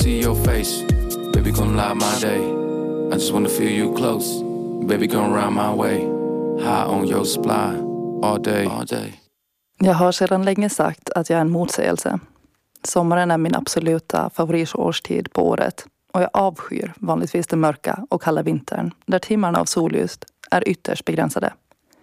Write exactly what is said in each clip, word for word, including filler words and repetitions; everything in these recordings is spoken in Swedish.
see your face. Baby, come light my day. I just wanna feel you close. Baby, come round my way. High on your supply. All day, all day. Jag har sedan länge sagt att jag är en motsägelse. Sommaren är min absoluta favoritårstid på året. Och jag avskyr vanligtvis den mörka och kalla vintern. Där timmarna av solljus är ytterst begränsade.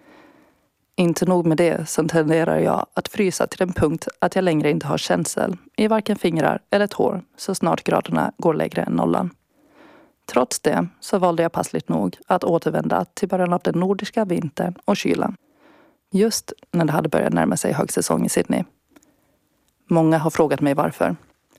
Inte nog med det så tenderar jag att frysa till den punkt att jag längre inte har känsel i varken fingrar eller tår så snart graderna går lägre än nollan. Trots det så valde jag passligt nog att återvända till början av den nordiska vintern och kylan. Just när det hade börjat närma sig högsäsong i Sydney. Många har frågat mig varför.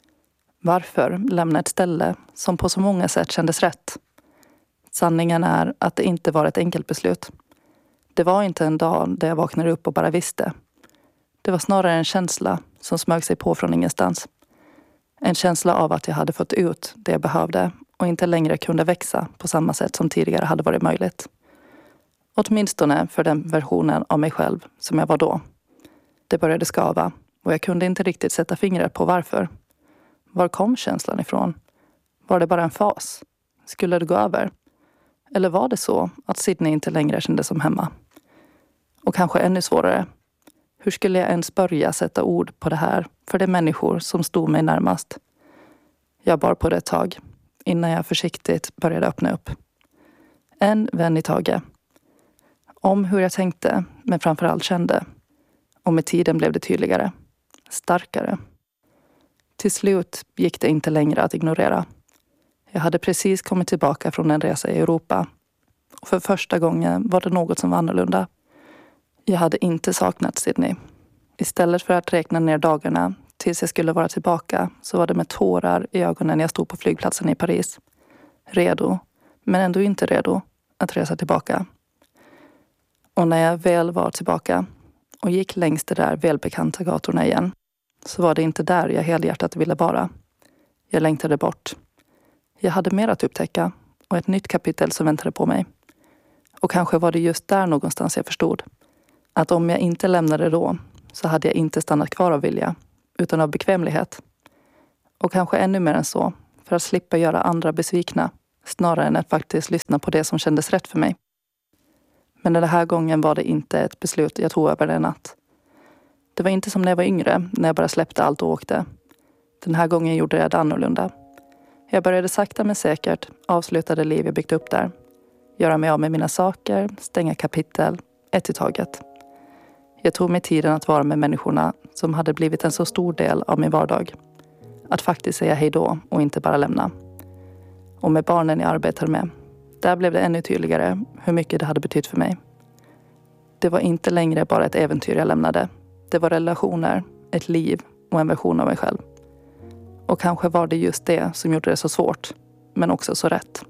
Varför lämna ett ställe som på så många sätt kändes rätt? Sanningen är att det inte var ett enkelt beslut. Det var inte en dag där jag vaknade upp och bara visste. Det var snarare en känsla som smög sig på från ingenstans. En känsla av att jag hade fått ut det jag behövde och inte längre kunde växa på samma sätt som tidigare hade varit möjligt. Åtminstone för den versionen av mig själv som jag var då. Det började skava och jag kunde inte riktigt sätta fingret på varför. Var kom känslan ifrån? Var det bara en fas? Skulle det gå över? Eller var det så att Sydney inte längre kändes som hemma? Och kanske ännu svårare. Hur skulle jag ens börja sätta ord på det här för de människor som stod mig närmast? Jag bar på det ett tag innan jag försiktigt började öppna upp. En vän i taget. Om hur jag tänkte, men framförallt kände. Och med tiden blev det tydligare. Starkare. Till slut gick det inte längre att ignorera. Jag hade precis kommit tillbaka från en resa i Europa. Och för första gången var det något som var annorlunda. Jag hade inte saknat Sydney. Istället för att räkna ner dagarna tills jag skulle vara tillbaka så var det med tårar i ögonen jag stod på flygplatsen i Paris. Redo, men ändå inte redo att resa tillbaka. Och när jag väl var tillbaka och gick längs de där välbekanta gatorna igen så var det inte där jag helhjärtat ville vara. Jag längtade bort. Jag hade mer att upptäcka och ett nytt kapitel som väntade på mig. Och kanske var det just där någonstans jag förstod att om jag inte lämnade då så hade jag inte stannat kvar av vilja utan av bekvämlighet. Och kanske ännu mer än så för att slippa göra andra besvikna snarare än att faktiskt lyssna på det som kändes rätt för mig. Men den här gången var det inte ett beslut jag tog över en natt. Det var inte som när jag var yngre, när jag bara släppte allt och åkte. Den här gången gjorde jag det annorlunda. Jag började sakta men säkert avsluta det liv jag byggt upp där. Göra mig av med mina saker, stänga kapitel, ett i taget. Jag tog mig tiden att vara med människorna som hade blivit en så stor del av min vardag. Att faktiskt säga hej då och inte bara lämna. Och med barnen jag arbetade med. Där blev det ännu tydligare hur mycket det hade betytt för mig. Det var inte längre bara ett äventyr jag lämnade. Det var relationer, ett liv och en version av mig själv. Och kanske var det just det som gjorde det så svårt, men också så rätt.